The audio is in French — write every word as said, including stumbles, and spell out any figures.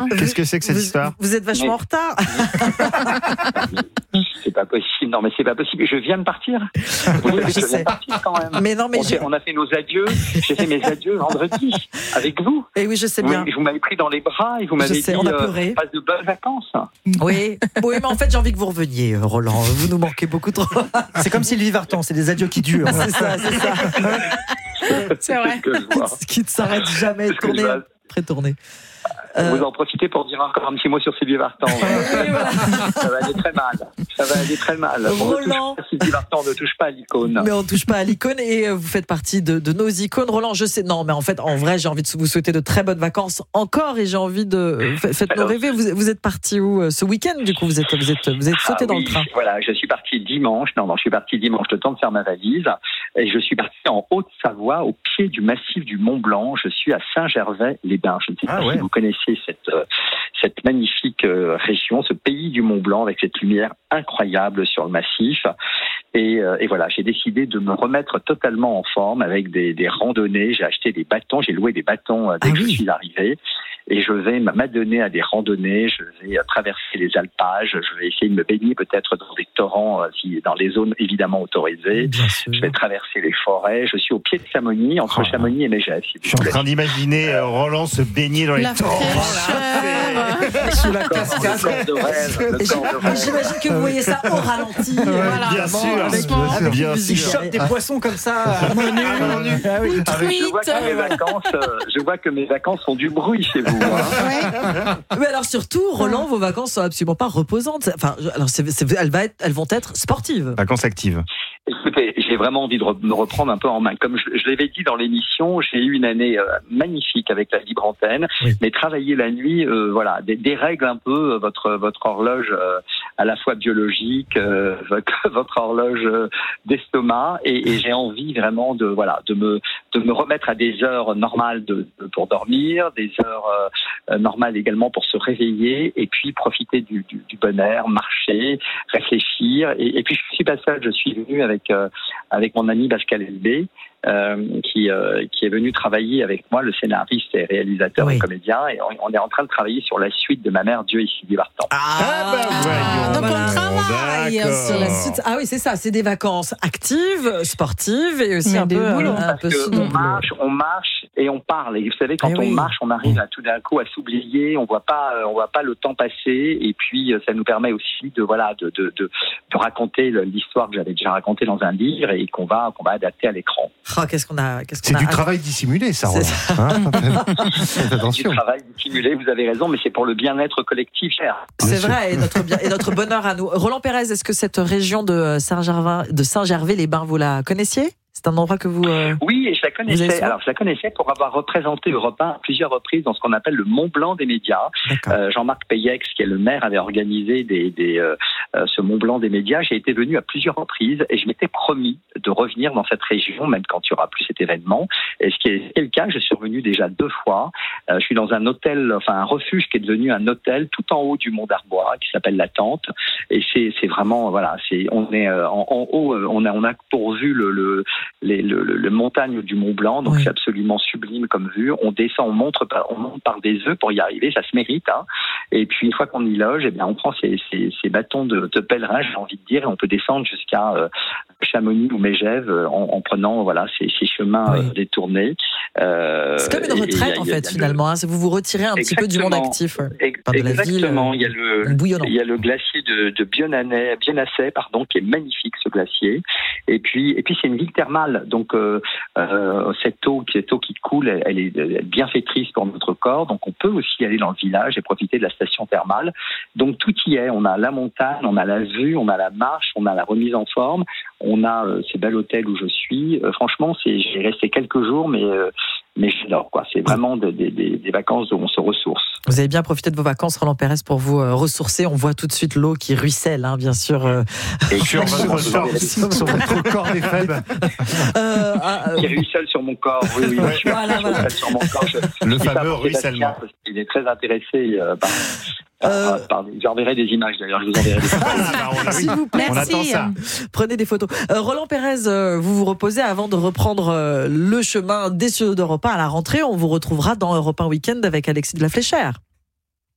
Qu'est-ce que c'est que cette vous, histoire? Vous êtes vachement mais... en retard. C'est pas possible. Non, mais c'est pas possible. Je viens de partir. Vous oui, savez je que je viens sais. de partir quand même. Mais non, mais on, je... fait, on a fait nos adieux. J'ai fait mes adieux vendredi avec vous. Et oui, je sais bien. Vous, vous m'avez pris dans les bras et vous m'avez sais, dit on a pleuré. Euh, passe de bonnes vacances. Oui, oui, mais en fait, j'ai envie que vous reveniez, Roland. Vous nous manquez beaucoup trop. C'est comme Sylvie Vartan, c'est des adieux qui durent. C'est ça, c'est ça. C'est vrai. Ce qui ne s'arrête jamais, tourner après tourner. Euh... Vous en profitez pour dire encore un petit mot sur Sylvie Vartan. Oui, voilà. Ça va aller très mal. Ça va aller très mal. Roland. Pas, Sylvie Vartan ne touche pas à l'icône. Mais on ne touche pas à l'icône et vous faites partie de, de nos icônes. Roland, je sais. Non, mais en fait, en vrai, j'ai envie de vous souhaiter de très bonnes vacances encore et j'ai envie de. Faites-nous rêver. Vous, vous êtes parti où ce week-end? Du coup, vous êtes, vous êtes, vous êtes sauté ah, dans oui, le train. Voilà, je suis parti dimanche. Non, non, je suis parti dimanche, le temps de faire ma valise. Et je suis parti en Haute-Savoie, au pied du massif du Mont-Blanc. Je suis à Saint-Gervais-les-Bains. Je ne sais pas ah, ouais. si vous connaissez cette. Euh, cette magnifique euh, région, ce pays du Mont-Blanc avec cette lumière incroyable sur le massif. Et, euh, et voilà, j'ai décidé de me remettre totalement en forme avec des, des randonnées. J'ai acheté des bâtons, j'ai loué des bâtons euh, dès ah, que oui. je suis arrivé. Et je vais m'adonner à des randonnées, je vais traverser les alpages, je vais essayer de me baigner peut-être dans des torrents, dans les zones évidemment autorisées. Je vais traverser les forêts. Je suis au pied de Chamonix, entre oh. Chamonix et Megève. Si je suis en train d'imaginer euh, Roland se baigner dans les la torrents. Sous la cascade. J'imagine que vous voyez ça au ralenti. Ouais, voilà, bien sûr, avec bien avec sûr. Il chope des poissons comme ça. Ah, menu. Ah, oui. Je vois que mes vacances, je vois que mes vacances sont du bruit chez vous. Hein. Mais alors surtout, Roland, vos vacances sont absolument pas reposantes. Enfin, alors c'est, c'est, elles, va être, elles vont être sportives. Vacances actives. Écoutez, j'ai vraiment envie de re- me reprendre un peu en main. Comme je, je l'avais dit dans l'émission, j'ai eu une année euh, magnifique avec la libre antenne, oui. mais travailler la nuit, euh, voilà, des, des règles un peu euh, votre votre horloge euh, à la fois biologique, euh, votre, votre horloge euh, d'estomac, et, et j'ai envie vraiment de voilà de me de me remettre à des heures normales de, de pour dormir, des heures euh, normales également pour se réveiller, et puis profiter du, du, du bon air, marcher, réfléchir, et, et puis je suis pas seul, je suis venu avec avec, euh, avec mon ami Pascal Elbé, euh, qui, euh, qui est venu travailler avec moi, le scénariste et réalisateur oui. et comédien, et on, on est en train de travailler sur la suite de Ma mère Dieu et Sylvie Vartan. Ah, ah ben voyons. Donc voilà. on travaille sur la suite. Ah oui, c'est ça, c'est des vacances actives, sportives et aussi un peu, boulot, un, un peu on marche, on marche et on parle. Et vous savez, quand et on oui. marche, on arrive à, tout d'un coup à s'oublier, on voit pas, on voit pas le temps passer, et puis ça nous permet aussi de voilà de de de, de raconter l'histoire que j'avais déjà racontée dans un livre et qu'on va qu'on va adapter à l'écran. Oh, qu'est-ce qu'on a, qu'est-ce qu'on c'est a du hâte. Travail dissimulé, ça. C'est ça. Hein attention. Du travail dissimulé, vous avez raison, mais c'est pour le bien-être collectif, cher. C'est vrai, et notre, bien, et notre bonheur à nous. Roland Pérez, est-ce que cette région de Saint-Gervais, de Saint-Gervais-les-Bains, vous la connaissiez ? C'est un endroit que vous... Euh, oui, et je la connaissais. Alors, je la connaissais pour avoir représenté Europe un à plusieurs reprises dans ce qu'on appelle le Mont Blanc des médias. Euh, Jean-Marc Payex, qui est le maire, avait organisé des, des, euh, ce Mont Blanc des médias. J'ai été venu à plusieurs reprises et je m'étais promis de revenir dans cette région, même quand il n'y aura plus cet événement. Et ce qui est le cas, je suis revenu déjà deux fois. Euh, je suis dans un hôtel, enfin un refuge qui est devenu un hôtel tout en haut du Mont d'Arbois, qui s'appelle La Tente. Et c'est, c'est vraiment, voilà, c'est, on est euh, en, en haut, on a, on a pourvu le, le Les, le, le, le montagne du Mont Blanc, donc oui. c'est absolument sublime comme vue. On descend, on monte par, on monte par des œufs pour y arriver, ça se mérite. Hein. Et puis une fois qu'on y loge, eh bien on prend ces, ces, ces bâtons de, de pèlerin, j'ai envie de dire, et on peut descendre jusqu'à euh, Chamonix ou Megève en, en prenant voilà ces, ces chemins oui. euh, détournés. Euh, c'est comme une retraite a, en fait finalement. Le... Hein, vous vous retirez un petit peu du monde actif. Euh, Exactement. De il y a le il y a le glacier de, de Bionanais, Bionasset, pardon, qui est magnifique ce glacier. Et puis et puis c'est une ville thermale. Donc euh, euh, cette eau, cette eau qui coule, elle, elle est bienfaitrice pour notre corps. Donc on peut aussi aller dans le village et profiter de la station thermale. Donc tout y est. On a la montagne, on a la vue, on a la marche, on a la remise en forme, on a euh, ces bel hôtel où je suis. Euh, franchement, c'est, j'ai resté quelques jours, mais euh, mais j'adore quoi. C'est vraiment des, des, des vacances où on se ressource. Vous avez bien profité de vos vacances, Roland Pérez, pour vous euh, ressourcer. On voit tout de suite l'eau qui ruisselle, hein, bien sûr. Euh... Et sur votre corps, sur votre corps des faibles. Euh, euh, qui ruisselle sur mon corps. Oui, oui. Je suis voilà, voilà. Sur mon corps. Je, le fameux ruissellement. Il est très intéressé euh, par. Euh... Ah, j'enverrai des images d'ailleurs, je vous enverrai des photos. S'il vous plaît, on attend ça. Prenez des photos. Euh, Roland Pérez, euh, vous vous reposez avant de reprendre euh, le chemin des studios d'Europe un à la rentrée. On vous retrouvera dans Europe un Week-end avec Alexis de la Fléchère.